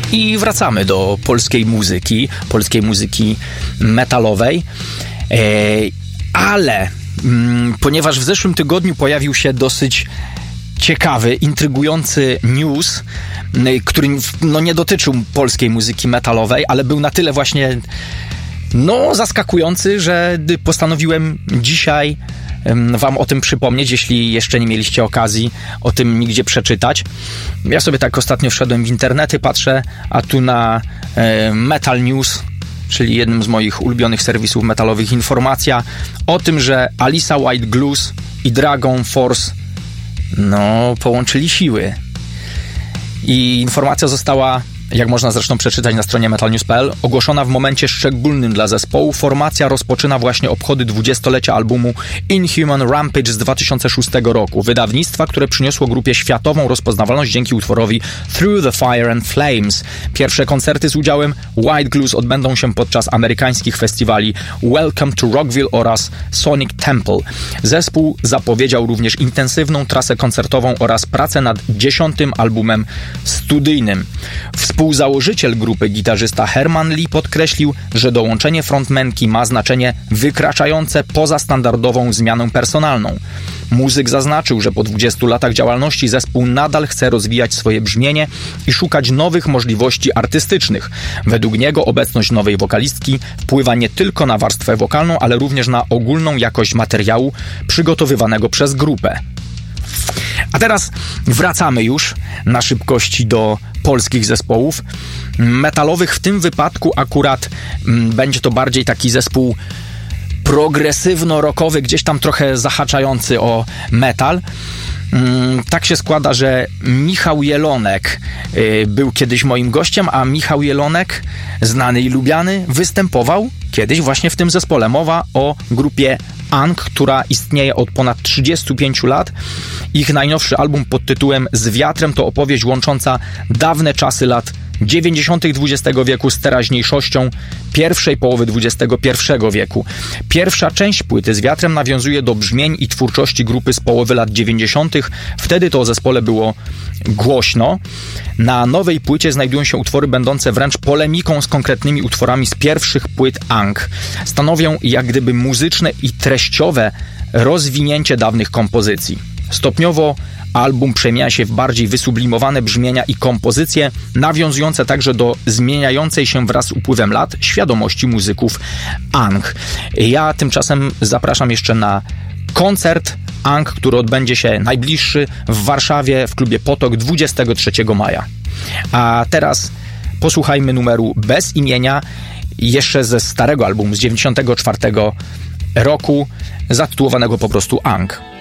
I wracamy do polskiej muzyki metalowej, ale ponieważ w zeszłym tygodniu pojawił się dosyć ciekawy, intrygujący news, który nie dotyczył polskiej muzyki metalowej, ale był na tyle właśnie zaskakujący, że postanowiłem dzisiaj wam o tym przypomnieć, jeśli jeszcze nie mieliście okazji o tym nigdzie przeczytać. Ja sobie tak ostatnio wszedłem w internety, patrzę, a tu na Metal News, czyli jednym z moich ulubionych serwisów metalowych, informacja o tym, że Alissa White Gluz i Dragon Force połączyli siły. I informacja została, jak można zresztą przeczytać na stronie metalnews.pl, ogłoszona w momencie szczególnym dla zespołu. Formacja rozpoczyna właśnie obchody 20-lecia albumu Inhuman Rampage z 2006 roku. Wydawnictwa, które przyniosło grupie światową rozpoznawalność dzięki utworowi Through the Fire and Flames. Pierwsze koncerty z udziałem White Gluz odbędą się podczas amerykańskich festiwali Welcome to Rockville oraz Sonic Temple. Zespół zapowiedział również intensywną trasę koncertową oraz pracę nad 10. albumem studyjnym. Współzałożyciel grupy, gitarzysta Herman Lee, podkreślił, że dołączenie frontmanki ma znaczenie wykraczające poza standardową zmianę personalną. Muzyk zaznaczył, że po 20 latach działalności zespół nadal chce rozwijać swoje brzmienie i szukać nowych możliwości artystycznych. Według niego obecność nowej wokalistki wpływa nie tylko na warstwę wokalną, ale również na ogólną jakość materiału przygotowywanego przez grupę. A teraz wracamy już na szybkości do polskich zespołów metalowych. W tym wypadku akurat będzie to bardziej taki zespół progresywno-rockowy, gdzieś tam trochę zahaczający o metal. Tak się składa, że Michał Jelonek był kiedyś moim gościem, a Michał Jelonek, znany i lubiany, występował kiedyś właśnie w tym zespole. Mowa o grupie Ankh, która istnieje od ponad 35 lat. Ich najnowszy album pod tytułem Z wiatrem to opowieść łącząca dawne czasy lat 90. XX wieku z teraźniejszością pierwszej połowy XXI wieku. Pierwsza część płyty Z wiatrem nawiązuje do brzmień i twórczości grupy z połowy lat 90. Wtedy to o zespole było głośno. Na nowej płycie znajdują się utwory będące wręcz polemiką z konkretnymi utworami z pierwszych płyt Ankh. Stanowią jak gdyby muzyczne i treściowe rozwinięcie dawnych kompozycji. Stopniowo album przemienia się w bardziej wysublimowane brzmienia i kompozycje, nawiązujące także do zmieniającej się wraz z upływem lat świadomości muzyków Ankh. Ja tymczasem zapraszam jeszcze na koncert Ankh, który odbędzie się najbliższy w Warszawie w klubie Potok 23 maja. A teraz posłuchajmy numeru Bez imienia, jeszcze ze starego albumu z 94 roku, zatytułowanego po prostu Ankh.